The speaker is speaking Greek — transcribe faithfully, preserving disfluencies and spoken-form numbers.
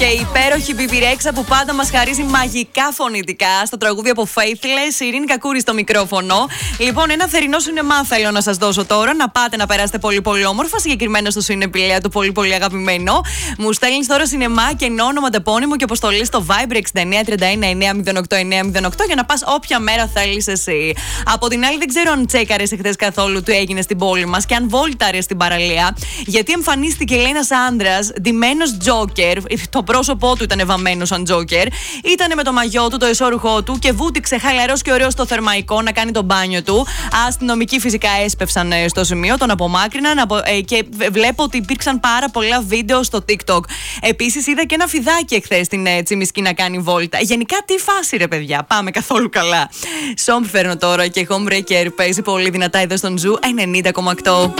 και η υπέροχη Μπι Μπι Ρέξα που πάντα μας χαρίζει μαγικά φωνητικά στο τραγούδι από Faithless. Η Ειρήνη Κακούρη στο μικρόφωνο. Λοιπόν, ένα θερινό σινεμά θέλω να σας δώσω τώρα. Να πάτε να περάσετε πολύ πολύ όμορφα. Συγκεκριμένα στο Σινεπηλαία, το πολύ πολύ αγαπημένο. Μου στέλνεις τώρα σινεμά και ενώ όνομα τεπώνυμο και αποστολή στο Viber εξήντα εννέα τριάντα ένα εννέα μηδέν οκτώ εννέα μηδέν οκτώ για να πας όποια μέρα θέλεις εσύ. Από την άλλη, δεν ξέρω αν τσέκαρες εχθές καθόλου τι έγινε στην πόλη μας και αν βόλταρες στην παραλία. Γιατί εμφανίστηκε, λέει, ένας άντρας ντυμένος Τζόκερ. Το πρόσωπό του ήταν βαμμένο σαν Τζόκερ. Ήταν με το μαγιό του, το εσώρουχό του και βούτυξε χαλαρός και ωραίος στο θερμαϊκό να κάνει το μπάνιο του. Αστυνομικοί φυσικά έσπευσαν στο σημείο, τον απομάκρυναν και βλέπω ότι υπήρξαν πάρα πολλά βίντεο στο TikTok. Επίσης, είδα και ένα φιδάκι εχθές στην Τσιμισκή να κάνει βόλτα. Γενικά, τι φάση, ρε παιδιά, πάμε καθόλου καλά. Σόμπ φέρνω τώρα και Homebreaker παίζει πολύ δυνατά εδώ στον Ζου ενενήντα κόμμα οκτώ.